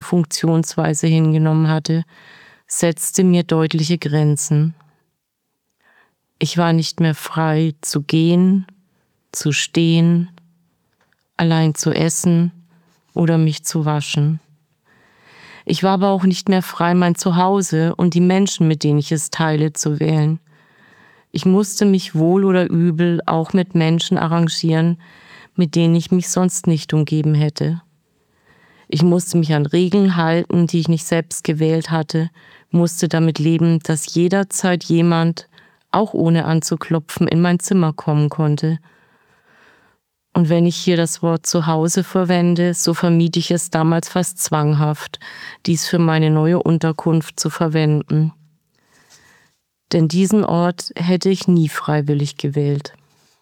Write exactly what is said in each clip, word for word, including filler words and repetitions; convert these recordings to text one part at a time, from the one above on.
Funktionsweise hingenommen hatte, setzte mir deutliche Grenzen. Ich war nicht mehr frei zu gehen, zu stehen, allein zu essen oder mich zu waschen. Ich war aber auch nicht mehr frei, mein Zuhause und die Menschen, mit denen ich es teile, zu wählen. Ich musste mich wohl oder übel auch mit Menschen arrangieren, mit denen ich mich sonst nicht umgeben hätte. Ich musste mich an Regeln halten, die ich nicht selbst gewählt hatte, musste damit leben, dass jederzeit jemand, auch ohne anzuklopfen, in mein Zimmer kommen konnte. Und wenn ich hier das Wort Zuhause verwende, so vermied ich es damals fast zwanghaft, dies für meine neue Unterkunft zu verwenden. Denn diesen Ort hätte ich nie freiwillig gewählt.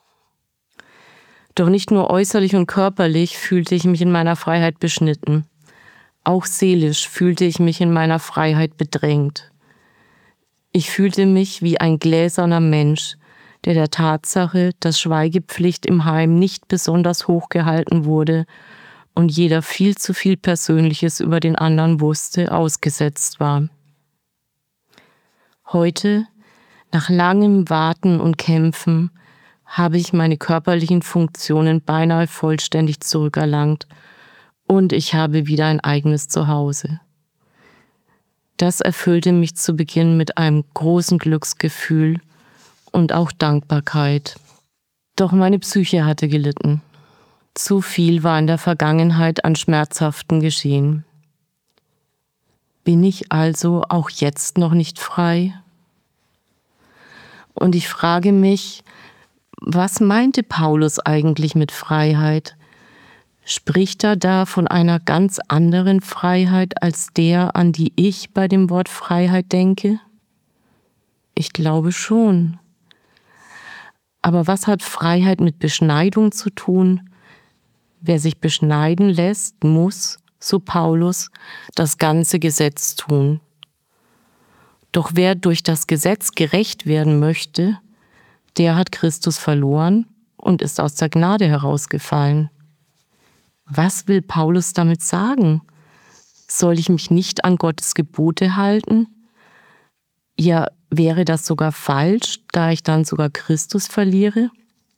Doch nicht nur äußerlich und körperlich fühlte ich mich in meiner Freiheit beschnitten. Auch seelisch fühlte ich mich in meiner Freiheit bedrängt. Ich fühlte mich wie ein gläserner Mensch, der der Tatsache, dass Schweigepflicht im Heim nicht besonders hoch gehalten wurde und jeder viel zu viel Persönliches über den anderen wusste, ausgesetzt war. Heute, nach langem Warten und Kämpfen, habe ich meine körperlichen Funktionen beinahe vollständig zurückerlangt und ich habe wieder ein eigenes Zuhause. Das erfüllte mich zu Beginn mit einem großen Glücksgefühl und auch Dankbarkeit. Doch meine Psyche hatte gelitten. Zu viel war in der Vergangenheit an Schmerzhaften geschehen. Bin ich also auch jetzt noch nicht frei? Und ich frage mich, was meinte Paulus eigentlich mit Freiheit? Spricht er da von einer ganz anderen Freiheit als der, an die ich bei dem Wort Freiheit denke? Ich glaube schon. Aber was hat Freiheit mit Beschneidung zu tun? Wer sich beschneiden lässt, muss, so Paulus, das ganze Gesetz tun. Doch wer durch das Gesetz gerecht werden möchte, der hat Christus verloren und ist aus der Gnade herausgefallen. Was will Paulus damit sagen? Soll ich mich nicht an Gottes Gebote halten? Ja, wäre das sogar falsch, da ich dann sogar Christus verliere?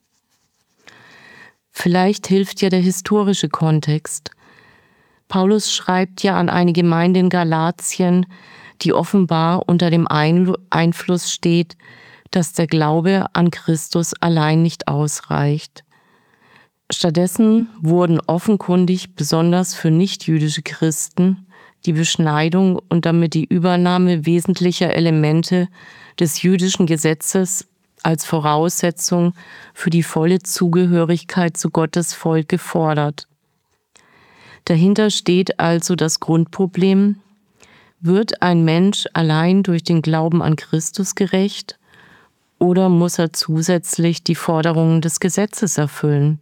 Vielleicht hilft ja der historische Kontext. Paulus schreibt ja an eine Gemeinde in Galatien, die offenbar unter dem Einfluss steht, dass der Glaube an Christus allein nicht ausreicht. Stattdessen wurden offenkundig besonders für nichtjüdische Christen die Beschneidung und damit die Übernahme wesentlicher Elemente des jüdischen Gesetzes als Voraussetzung für die volle Zugehörigkeit zu Gottes Volk gefordert. Dahinter steht also das Grundproblem: Wird ein Mensch allein durch den Glauben an Christus gerecht oder muss er zusätzlich die Forderungen des Gesetzes erfüllen?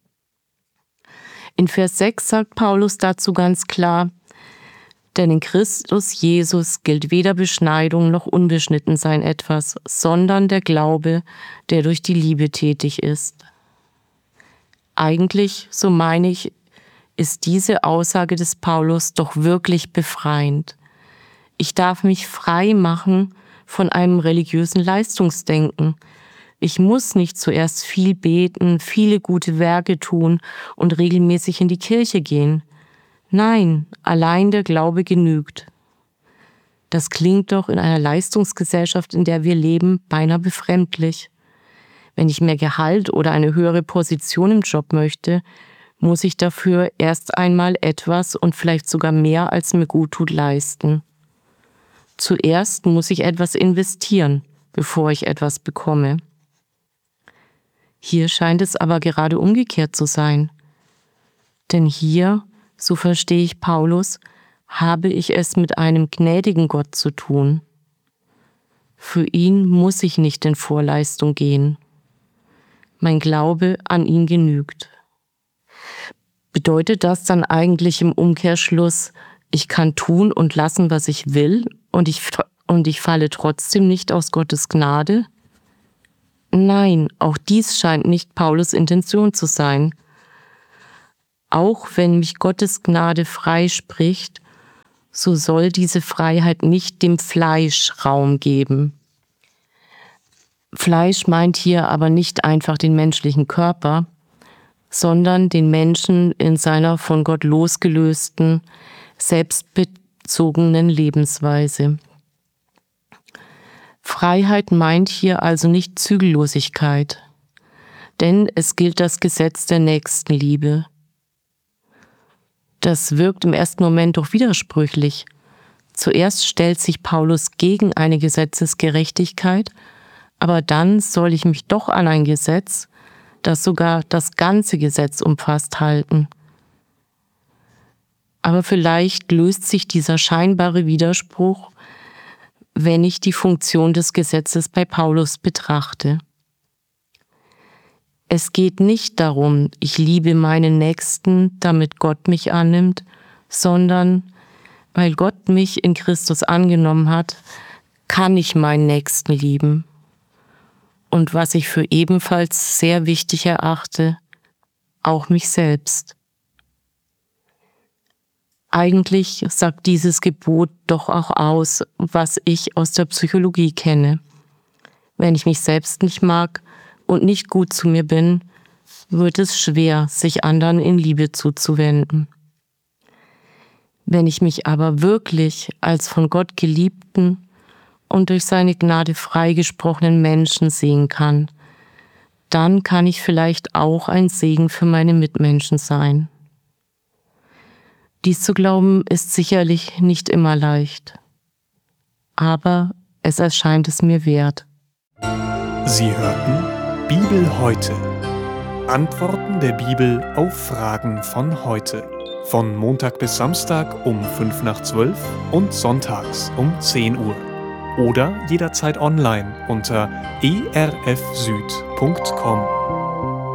In Vers sechs sagt Paulus dazu ganz klar: Denn in Christus Jesus gilt weder Beschneidung noch Unbeschnittensein etwas, sondern der Glaube, der durch die Liebe tätig ist. Eigentlich, so meine ich, ist diese Aussage des Paulus doch wirklich befreiend. Ich darf mich frei machen von einem religiösen Leistungsdenken. Ich muss nicht zuerst viel beten, viele gute Werke tun und regelmäßig in die Kirche gehen. Nein, allein der Glaube genügt. Das klingt doch in einer Leistungsgesellschaft, in der wir leben, beinahe befremdlich. Wenn ich mehr Gehalt oder eine höhere Position im Job möchte, muss ich dafür erst einmal etwas und vielleicht sogar mehr, als mir gut tut, leisten. Zuerst muss ich etwas investieren, bevor ich etwas bekomme. Hier scheint es aber gerade umgekehrt zu sein. Denn hier, so verstehe ich Paulus, habe ich es mit einem gnädigen Gott zu tun. Für ihn muss ich nicht in Vorleistung gehen. Mein Glaube an ihn genügt. Bedeutet das dann eigentlich im Umkehrschluss, ich kann tun und lassen, was ich will, und ich, und ich falle trotzdem nicht aus Gottes Gnade? Nein, auch dies scheint nicht Paulus' Intention zu sein. Auch wenn mich Gottes Gnade freispricht, so soll diese Freiheit nicht dem Fleisch Raum geben. Fleisch meint hier aber nicht einfach den menschlichen Körper, sondern den Menschen in seiner von Gott losgelösten, selbstbezogenen Lebensweise. Freiheit meint hier also nicht Zügellosigkeit, denn es gilt das Gesetz der Nächstenliebe. Das wirkt im ersten Moment doch widersprüchlich. Zuerst stellt sich Paulus gegen eine Gesetzesgerechtigkeit, aber dann soll ich mich doch an ein Gesetz, das sogar das ganze Gesetz umfasst, halten. Aber vielleicht löst sich dieser scheinbare Widerspruch, wenn ich die Funktion des Gesetzes bei Paulus betrachte. Es geht nicht darum, ich liebe meinen Nächsten, damit Gott mich annimmt, sondern weil Gott mich in Christus angenommen hat, kann ich meinen Nächsten lieben. Und was ich für ebenfalls sehr wichtig erachte, auch mich selbst. Eigentlich sagt dieses Gebot doch auch aus, was ich aus der Psychologie kenne. Wenn ich mich selbst nicht mag und nicht gut zu mir bin, wird es schwer, sich anderen in Liebe zuzuwenden. Wenn ich mich aber wirklich als von Gott geliebten und durch seine Gnade freigesprochenen Menschen sehen kann, dann kann ich vielleicht auch ein Segen für meine Mitmenschen sein. Dies zu glauben ist sicherlich nicht immer leicht, aber es erscheint es mir wert. Sie hörten Bibel heute. Antworten der Bibel auf Fragen von heute. Von Montag bis Samstag um fünf nach zwölf und sonntags um zehn Uhr. Oder jederzeit online unter e r f süd punkt com.